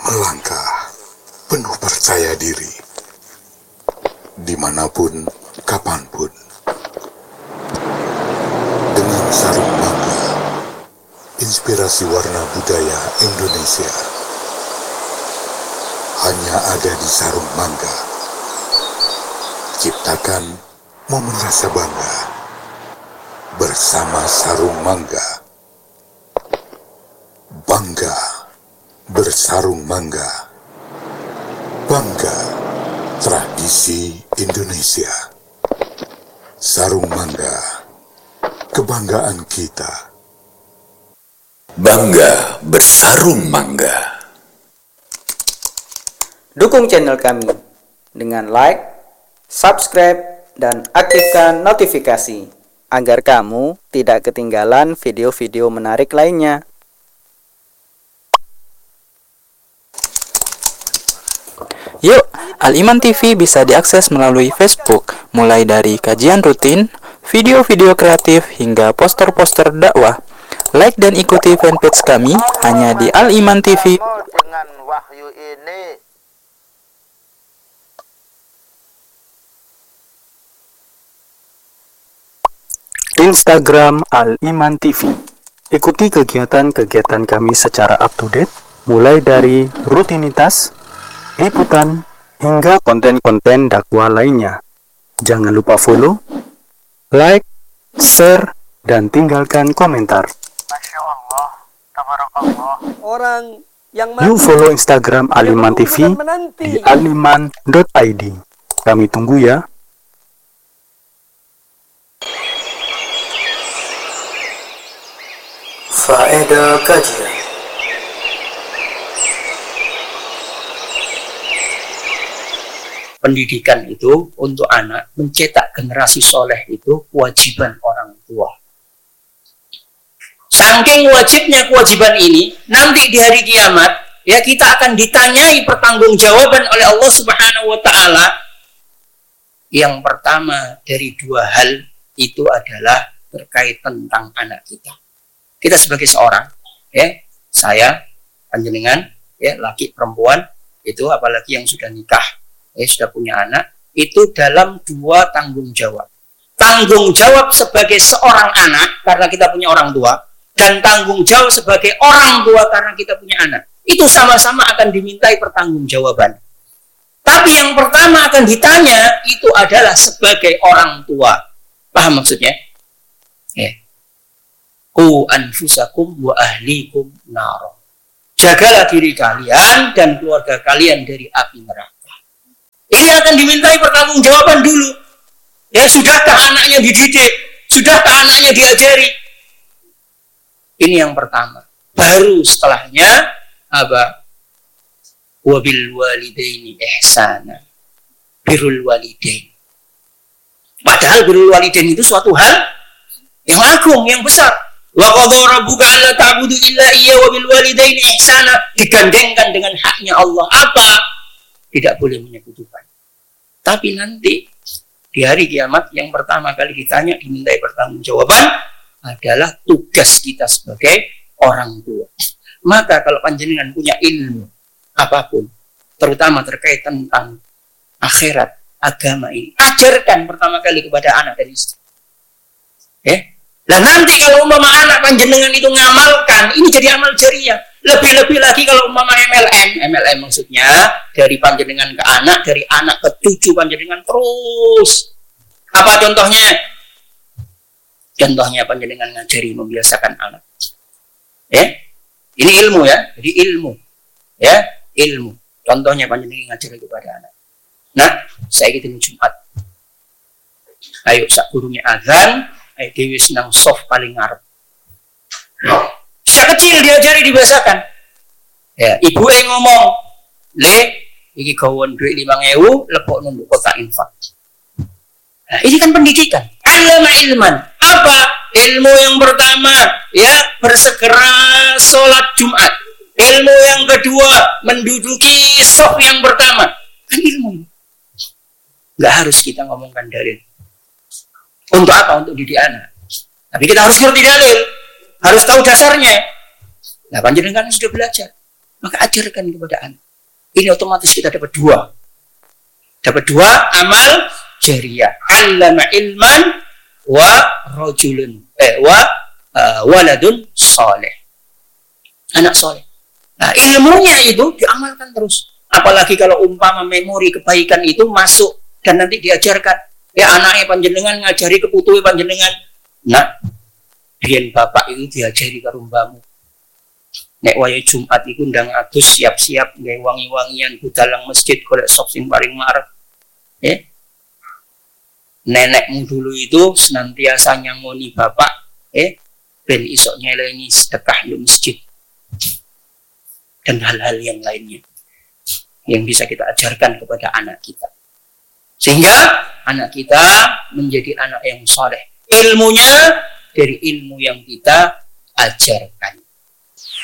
melangkah penuh percaya diri, dimanapun, kapanpun, dengan sarung mangga, inspirasi warna budaya Indonesia, hanya ada di sarung mangga. Ciptakan momen rasa bangga bersama sarung mangga. Bangga bersarung mangga. Bangga tradisi Indonesia. Sarung mangga, kebanggaan kita. Bangga bersarung mangga. Dukung channel kami dengan like, subscribe, dan aktifkan notifikasi agar kamu tidak ketinggalan video-video menarik lainnya. Yuk, Al-Iman TV bisa diakses melalui Facebook, mulai dari kajian rutin, video-video kreatif, hingga poster-poster dakwah. Like dan ikuti fanpage kami hanya di Al-Iman TV. Dengan wahyu ini, Instagram Al-Iman TV. Ikuti kegiatan-kegiatan kami secara up-to-date, mulai dari rutinitas, liputan, hingga konten-konten dakwah lainnya. Jangan lupa follow, like, share, dan tinggalkan komentar. Masya Allah, tabarakallah. Orang yang Yuk follow Instagram Al-Iman TV di aliman.id. Kami tunggu ya. Faedah kajian. Pendidikan itu untuk anak, mencetak generasi soleh itu kewajiban orang tua. Saking wajibnya kewajiban ini, nanti di hari kiamat, ya kita akan ditanyai pertanggungjawaban oleh Allah Subhanahu wa Ta'ala. Yang pertama dari dua hal itu adalah terkait tentang anak kita. Kita sebagai seorang, ya, saya, panjenengan, ya, laki perempuan, itu apalagi yang sudah nikah, sudah punya anak, itu dalam dua tanggung jawab. Tanggung jawab sebagai seorang anak karena kita punya orang tua, dan tanggung jawab sebagai orang tua karena kita punya anak. Itu sama-sama akan dimintai pertanggungjawaban. Tapi yang pertama akan ditanya itu adalah sebagai orang tua. Paham maksudnya? Ya. Qu anfusakum wa ahlikum nar. Jagalah diri kalian dan keluarga kalian dari api neraka. Ini akan dimintai pertanggungjawaban dulu. Ya, sudahkah anaknya dididik? Sudahkah anaknya diajari? Ini yang pertama. Baru setelahnya apa? Wabil walidaini ihsana. Birrul walidain. Padahal birrul walidain itu suatu hal yang agung, yang besar. Wa qadha rabbuka alla ta'budu illa iyyahu wa bil walidaini ihsana, digandengkan dengan haknya Allah. Apa? Tidak boleh menyekutukan. Tapi nanti di hari kiamat yang pertama kali ditanya, dimintai pertanggungjawaban adalah tugas kita sebagai orang tua. Maka kalau panjenengan punya ilmu apapun, terutama terkait tentang akhirat, agama ini, ajarkan pertama kali kepada anak dan istri. Nah nanti kalau umpama anak panjenengan itu ngamalkan, ini jadi amal jariah. Lebih-lebih lagi kalau umpama MLM maksudnya dari panjenengan ke anak, dari anak ke cucu panjenengan terus. Apa contohnya? Contohnya panjenengan ngajari, membiasakan anak. Ini ilmu ya, jadi ilmu. Ya, ilmu. Contohnya panjenengan ngajari kepada anak. Nah, saya ketemu Jumat. Ayo sak gurunya azan, dewi senang soft paling ngarep. Sejak kecil diajari, dibiasakan. Ya, ibu ngomong, le, iki gawon duit 5.000, lepok nunduk kotak infak. Nah, ini kan pendidikan. Alama ilman. Apa? Ilmu yang pertama, ya, bersegera sholat Jumat. Ilmu yang kedua, menduduki soft yang pertama. Kan ilmu. Nggak harus kita ngomongkan dalil. Untuk apa? Untuk didik anak. Tapi kita harus ngerti dalil. Harus tahu dasarnya. Nah, panjenengan sudah belajar. maka ajarkan kepada anak. Ini otomatis kita dapat dua. Dapat dua amal jariyah. 'Allama ilman wa rajulun waladun saleh. Anak soleh. Nah, ilmunya itu diamalkan terus. Apalagi kalau umpama memori kebaikan itu masuk dan nanti diajarkan. Ya anaknya panjenengan ngajari keputuhe panjenengan. Nah, biyen bapak itu diajari karo mbahmu. Nek waya Jumat iku ndang adus siap-siap nggawe wangi-wangian budalang masjid golek sop sing paling marep. Nenekmu dulu itu senantiasa nyangoni bapak, ben iso nyelengi sedekah di masjid. Dan hal-hal yang lainnya yang bisa kita ajarkan kepada anak kita. Sehingga anak kita menjadi anak yang soleh. Ilmunya dari ilmu yang kita ajarkan.